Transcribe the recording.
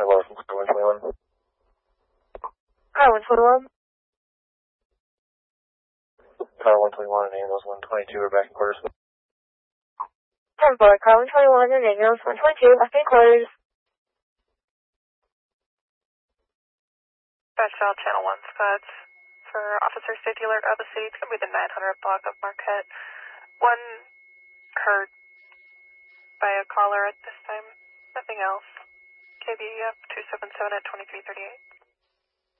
Hello, from Car 121. Car 121. Car 121 and ambulance 122 are back in quarters. 10-4, Car 121 and ambulance 122 back in quarters. Dispatch Channel 1 Scots. For Officer Safety Alert of the City, it's going to be the 900 block of Marquette. One hurt by a caller at this time. Nothing else. KBF 277 at 2338.